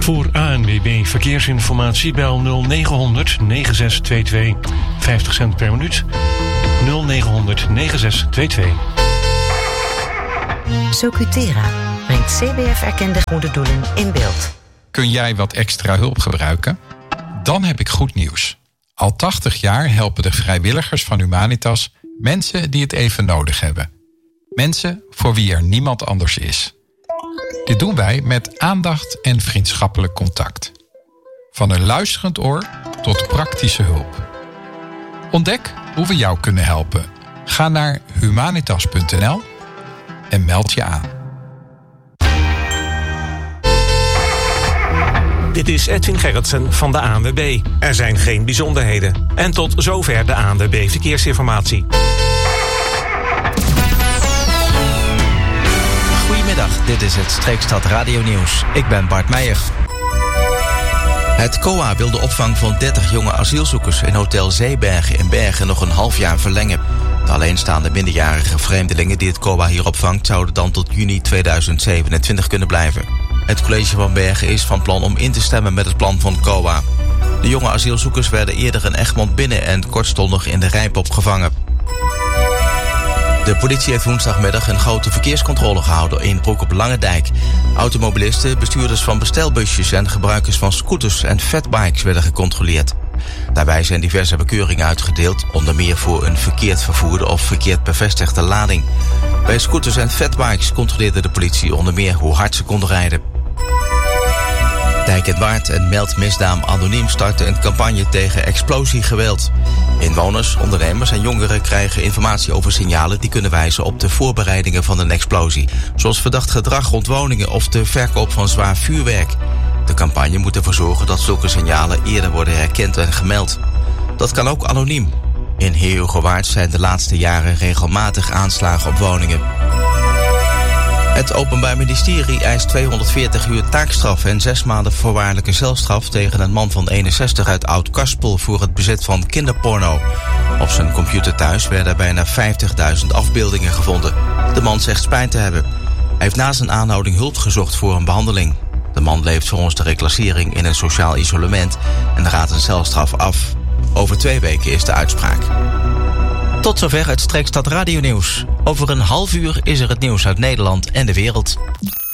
Voor ANWB Verkeersinformatie bel 0900 9622. 50 cent per minuut. 0900 9622. Socutera brengt CBF-erkende goede doelen in beeld. Kun jij wat extra hulp gebruiken? Dan heb ik goed nieuws. Al 80 jaar helpen de vrijwilligers van Humanitas mensen die het even nodig hebben. Mensen voor wie er niemand anders is. Dit doen wij met aandacht en vriendschappelijk contact. Van een luisterend oor tot praktische hulp. Ontdek hoe we jou kunnen helpen. Ga naar humanitas.nl en meld je aan. Dit is Edwin Gerritsen van de ANWB. Er zijn geen bijzonderheden. En tot zover de ANWB Verkeersinformatie. Goedemiddag, dit is het Streekstad Radio Nieuws. Ik ben Bart Meijer. Het COA wil de opvang van 30 jonge asielzoekers in Hotel Zeebergen in Bergen nog een half jaar verlengen. De alleenstaande minderjarige vreemdelingen die het COA hier opvangt zouden dan tot juni 2027 kunnen blijven. Het college van Bergen is van plan om in te stemmen met het plan van COA. De jonge asielzoekers werden eerder in Egmond binnen en kortstondig in de Rijp opgevangen. De politie heeft woensdagmiddag een grote verkeerscontrole gehouden in Broek op Langendijk. Automobilisten, bestuurders van bestelbusjes en gebruikers van scooters en fatbikes werden gecontroleerd. Daarbij zijn diverse bekeuringen uitgedeeld, onder meer voor een verkeerd vervoerde of verkeerd bevestigde lading. Bij scooters en fatbikes controleerde de politie onder meer hoe hard ze konden rijden. Dijk en Waard en Meld Misdaam Anoniem starten een campagne tegen explosiegeweld. Inwoners, ondernemers en jongeren krijgen informatie over signalen die kunnen wijzen op de voorbereidingen van een explosie, zoals verdacht gedrag rond woningen of de verkoop van zwaar vuurwerk. De campagne moet ervoor zorgen dat zulke signalen eerder worden herkend en gemeld. Dat kan ook anoniem. In Heerhugowaard zijn de laatste jaren regelmatig aanslagen op woningen. Het Openbaar Ministerie eist 240 uur taakstraf en 6 maanden voorwaardelijke celstraf tegen een man van 61 uit Oud-Karspel voor het bezit van kinderporno. Op zijn computer thuis werden bijna 50.000 afbeeldingen gevonden. De man zegt spijt te hebben. Hij heeft na zijn aanhouding hulp gezocht voor een behandeling. De man leeft volgens de reclassering in een sociaal isolement en raadt een celstraf af. Over 2 weken is de uitspraak. Tot zover het Streekstad Radio Nieuws. Over een half uur is er het nieuws uit Nederland en de wereld.